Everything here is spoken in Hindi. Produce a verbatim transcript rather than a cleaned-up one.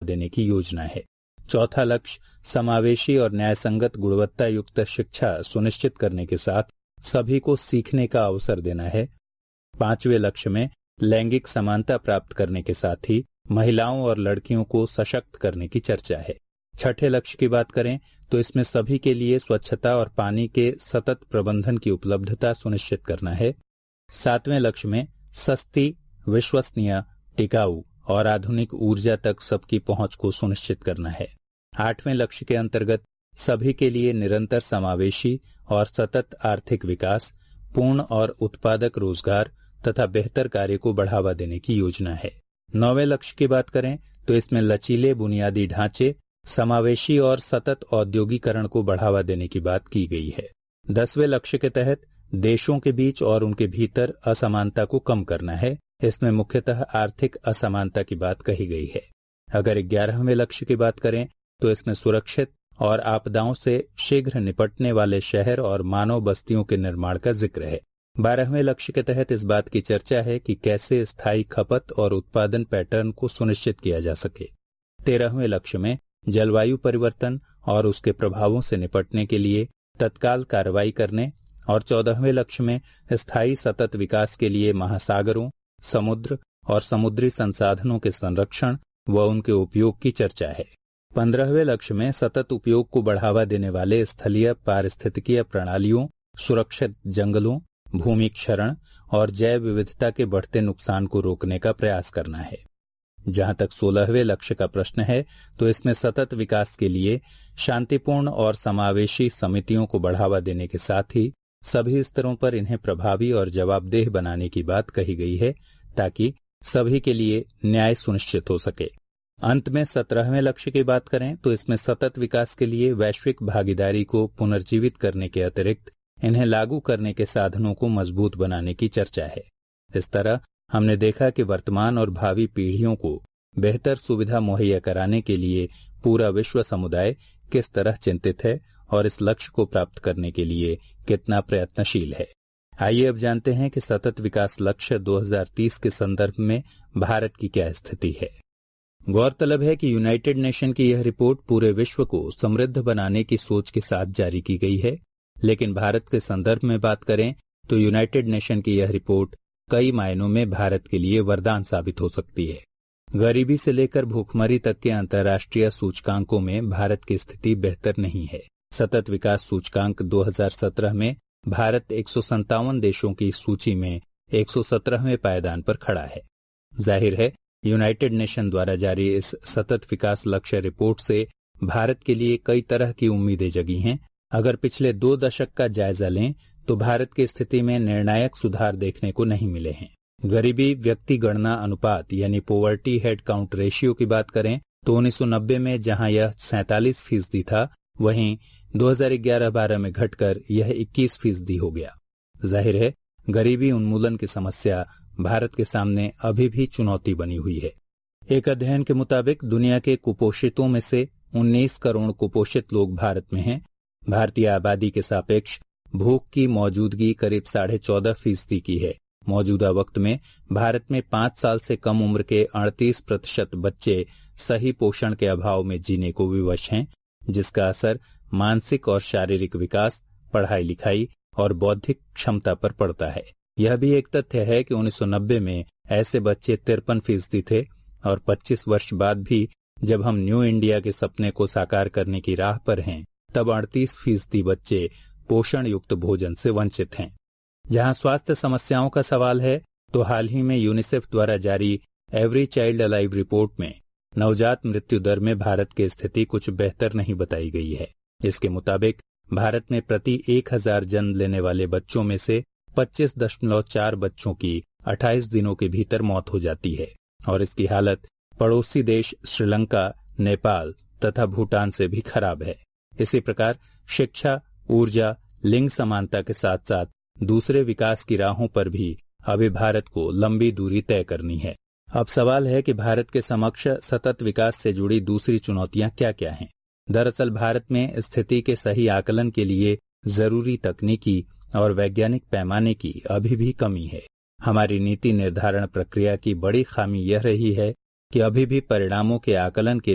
देने की योजना है। चौथा लक्ष्य समावेशी और न्यायसंगत गुणवत्ता युक्त शिक्षा सुनिश्चित करने के साथ सभी को सीखने का अवसर देना है। पांचवें लक्ष्य में लैंगिक समानता प्राप्त करने के साथ ही महिलाओं और लड़कियों को सशक्त करने की चर्चा है। छठे लक्ष्य की बात करें तो इसमें सभी के लिए स्वच्छता और पानी के सतत प्रबंधन की उपलब्धता सुनिश्चित करना है। सातवें लक्ष्य में सस्ती, विश्वसनीय, टिकाऊ और आधुनिक ऊर्जा तक सबकी पहुंच को सुनिश्चित करना है। आठवें लक्ष्य के अंतर्गत सभी के लिए निरंतर समावेशी और सतत आर्थिक विकास, पूर्ण और उत्पादक रोजगार तथा बेहतर कार्य को बढ़ावा देने की योजना है। नौवें लक्ष्य की बात करें तो इसमें लचीले बुनियादी ढांचे, समावेशी और सतत औद्योगिकरण को बढ़ावा देने की बात की गई है। दसवें लक्ष्य के तहत देशों के बीच और उनके भीतर असमानता को कम करना है। इसमें मुख्यतः आर्थिक असमानता की बात कही गई है। अगर ग्यारहवें लक्ष्य की बात करें तो इसमें सुरक्षित और आपदाओं से शीघ्र निपटने वाले शहर और मानव बस्तियों के निर्माण का जिक्र है। बारहवें लक्ष्य के तहत इस बात की चर्चा है कि कैसे स्थायी खपत और उत्पादन पैटर्न को सुनिश्चित किया जा सके। तेरहवें लक्ष्य में जलवायु परिवर्तन और उसके प्रभावों से निपटने के लिए तत्काल कार्रवाई करने और चौदहवें लक्ष्य में स्थायी सतत विकास के लिए महासागरों, समुद्र और समुद्री संसाधनों के संरक्षण व उनके उपयोग की चर्चा है। पंद्रहवें लक्ष्य में सतत उपयोग को बढ़ावा देने वाले स्थलीय पारिस्थितिकीय प्रणालियों, सुरक्षित जंगलों, भूमि क्षरण और जैव विविधता के बढ़ते नुकसान को रोकने का प्रयास करना है। जहां तक सोलहवें लक्ष्य का प्रश्न है तो इसमें सतत विकास के लिए शांतिपूर्ण और समावेशी समितियों को बढ़ावा देने के साथ ही सभी स्तरों पर इन्हें प्रभावी और जवाबदेह बनाने की बात कही गई है ताकि सभी के लिए न्याय सुनिश्चित हो सके। अंत में सत्रहवें लक्ष्य की बात करें तो इसमें सतत विकास के लिए वैश्विक भागीदारी को पुनर्जीवित करने के अतिरिक्त इन्हें लागू करने के साधनों को मजबूत बनाने की चर्चा है। इस तरह हमने देखा कि वर्तमान और भावी पीढ़ियों को बेहतर सुविधा मुहैया कराने के लिए पूरा विश्व समुदाय किस तरह चिंतित है और इस लक्ष्य को प्राप्त करने के लिए कितना प्रयत्नशील है। आइए अब जानते हैं कि सतत विकास लक्ष्य दो हज़ार तीस के संदर्भ में भारत की क्या स्थिति है। गौरतलब है कि यूनाइटेड नेशन की यह रिपोर्ट पूरे विश्व को समृद्ध बनाने की सोच के साथ जारी की गई है, लेकिन भारत के संदर्भ में बात करें तो यूनाइटेड नेशन की यह रिपोर्ट कई मायनों में भारत के लिए वरदान साबित हो सकती है। गरीबी से लेकर भूखमरी तक के अंतर्राष्ट्रीय सूचकांकों में भारत की स्थिति बेहतर नहीं है। सतत विकास सूचकांक दो हज़ार सत्रह में भारत एक सौ संतावन देशों की सूची में एक सौ सत्रहवें पायदान पर खड़ा है। जाहिर है यूनाइटेड नेशन द्वारा जारी इस सतत विकास लक्ष्य रिपोर्ट से भारत के लिए कई तरह की उम्मीदें जगी हैं। अगर पिछले दो दशक का जायजा लें तो भारत की स्थिति में निर्णायक सुधार देखने को नहीं मिले हैं। गरीबी व्यक्ति गणना अनुपात यानी पोवर्टी हेड काउंट रेशियो की बात करें तो उन्नीस सौ नब्बे में जहां यह सैंतालीस फीसदी था, वहीं दो हज़ार ग्यारह बारह में घटकर यह इक्कीस फीसदी हो गया। जाहिर है गरीबी उन्मूलन की समस्या भारत के सामने अभी भी चुनौती बनी हुई है। एक अध्ययन के मुताबिक दुनिया के कुपोषितों में से उन्नीस करोड़ कुपोषित लोग भारत में हैं। भारतीय आबादी के सापेक्ष भूख की मौजूदगी करीब साढ़े चौदह फीसदी की है। मौजूदा वक्त में भारत में पांच साल से कम उम्र के अड़तीस प्रतिशत बच्चे सही पोषण के अभाव में जीने को विवश हैं, जिसका असर मानसिक और शारीरिक विकास, पढ़ाई लिखाई और बौद्धिक क्षमता पर पड़ता है। यह भी एक तथ्य है कि उन्नीस सौ नब्बे में ऐसे बच्चे तिरपन फीसदी थे और पच्चीस वर्ष बाद भी जब हम न्यू इंडिया के सपने को साकार करने की राह पर हैं, तब अड़तीस फीसदी बच्चे पोषण युक्त भोजन से वंचित हैं। जहां स्वास्थ्य समस्याओं का सवाल है तो हाल ही में यूनिसेफ द्वारा जारी एवरी चाइल्ड अलाइव रिपोर्ट में नवजात मृत्यु दर में भारत की स्थिति कुछ बेहतर नहीं बताई गई है। इसके मुताबिक भारत में प्रति एक हजार जन्म लेने वाले बच्चों में से पच्चीस दशमलव चार बच्चों की अट्ठाईस दिनों के भीतर मौत हो जाती है और इसकी हालत पड़ोसी देश श्रीलंका, नेपाल तथा भूटान से भी खराब है। इसी प्रकार शिक्षा, ऊर्जा, लिंग समानता के साथ साथ दूसरे विकास की राहों पर भी अभी भारत को लंबी दूरी तय करनी है। अब सवाल है कि भारत के समक्ष सतत विकास से जुड़ी दूसरी चुनौतियां क्या क्या हैं। दरअसल भारत में स्थिति के सही आकलन के लिए जरूरी तकनीकी और वैज्ञानिक पैमाने की अभी भी कमी है। हमारी नीति निर्धारण प्रक्रिया की बड़ी खामी यह रही है कि अभी भी परिणामों के आकलन के